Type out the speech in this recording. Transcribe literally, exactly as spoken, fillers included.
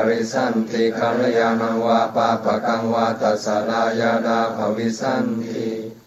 ริสันติกัลยาณังวาปาปะกังวาตัสสะลายาดาภวิสันติ